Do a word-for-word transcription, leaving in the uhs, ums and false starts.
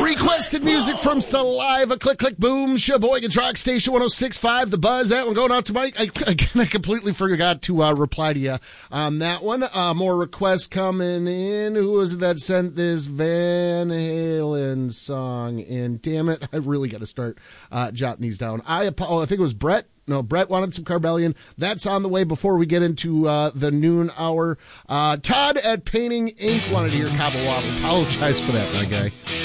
Requested music from Saliva, Click Click Boom, Sheboygan's Rock Station one oh six point five, The Buzz. That one going out to Mike. I, again, I completely forgot to uh, reply to you on that one. Uh, more requests coming in. Who was it that sent this Van Halen song in? Damn it, I really got to start uh, jotting these down. I, oh, I think it was Brett. No, Brett wanted some Carbellion. That's on the way before we get into uh, the noon hour. Uh, Todd at Painting Incorporated wanted to hear Cabo Wabo. Apologize for that, my guy.